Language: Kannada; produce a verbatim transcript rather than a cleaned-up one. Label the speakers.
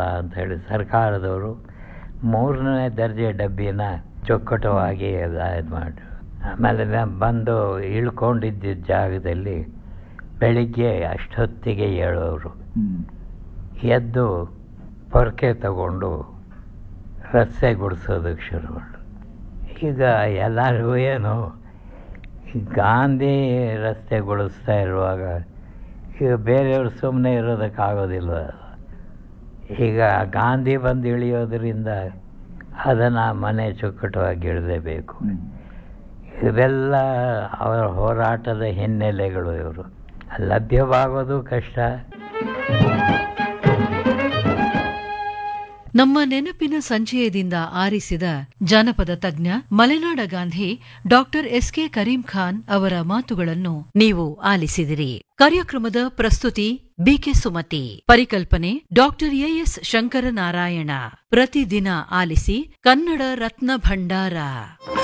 Speaker 1: ಆಗಲ್ಲ ಅಂಥೇಳಿ ಸರ್ಕಾರದವರು ಮೂರನೇ ದರ್ಜೆ ಡಬ್ಬಿನ ಚೊಕ್ಕಟವಾಗಿ ಎಲ್ಲ ಇದು ಮಾಡಿ, ಆಮೇಲೆ ನಾನು ಬಂದು ಇಳ್ಕೊಂಡಿದ್ದ ಜಾಗದಲ್ಲಿ ಬೆಳಿಗ್ಗೆ ಅಷ್ಟೊತ್ತಿಗೆ ಏಳೋರು. ಎದ್ದು ಪೊರಕೆ ತಗೊಂಡು ರಸ್ತೆ ಗುಡಿಸೋದಕ್ಕೆ ಶುರು ಮಾಡು. ಈಗ ಎಲ್ಲರಿಗೂ ಏನು ಗಾಂಧಿ ರಸ್ತೆ ಗುಡಿಸ್ತಾ ಇರುವಾಗ ಈಗ ಬೇರೆಯವರು ಸುಮ್ಮನೆ ಇರೋದಕ್ಕಾಗೋದಿಲ್ಲ. ಈಗ ಗಾಂಧಿ ಬಂದು ಇಳಿಯೋದ್ರಿಂದ ಅದನ್ನು ಮನೆ ಚುಕ್ಕಟವಾಗಿ ಇಡಲೇಬೇಕು. ಇವೆಲ್ಲ ಅವರ ಹೋರಾಟದ ಹಿನ್ನೆಲೆಗಳು. ಇವರು ಲಭ್ಯವಾಗೋದು ಕಷ್ಟ.
Speaker 2: ನಮ್ಮ ನೆನಪಿನ ಸಂಚಯದಿಂದ ಆರಿಸಿದ ಜಾನಪದ ತಜ್ಞ ಮಲೆನಾಡ Gandhi doctor S K Karim Khan ಅವರ ಮಾತುಗಳನ್ನು ನೀವು ಆಲಿಸಿದಿರಿ. ಕಾರ್ಯಕ್ರಮದ ಪ್ರಸ್ತುತಿ ಬಿಕೆ ಸುಮತಿ, ಪರಿಕಲ್ಪನೆ ಡಾಕ್ಟರ್ ಎಎಸ್ ಶಂಕರನಾರಾಯಣ. ಪ್ರತಿದಿನ ಆಲಿಸಿ ಕನ್ನಡ ರತ್ನ ಭಂಡಾರ.